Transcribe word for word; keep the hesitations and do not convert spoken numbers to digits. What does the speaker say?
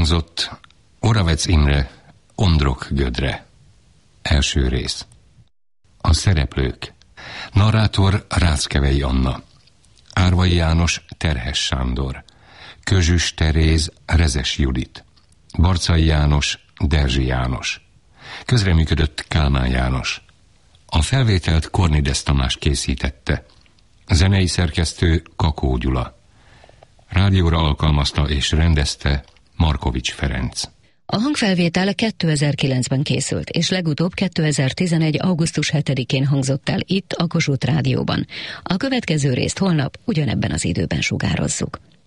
Elhangzott Oravec Imre, Ondrok Gödre. Első rész. A szereplők. Narrátor Ráckevei Anna, Árvai János Terhes Sándor, Közsüs Teréz Rezes Judit, Barczay János Derzsi János. Közreműködött Kálmán János. A felvételt Kornides Tamás készítette. Zenei szerkesztő Kakó Gyula. Rádióra alkalmazta és rendezte Markovics Ferenc. A hangfelvétel kétezer-kilencben készült, és legutóbb kétezer-tizenegy. augusztus hetedikén hangzott el itt a Kossuth Rádióban. A következő részt holnap ugyanebben az időben sugározzuk.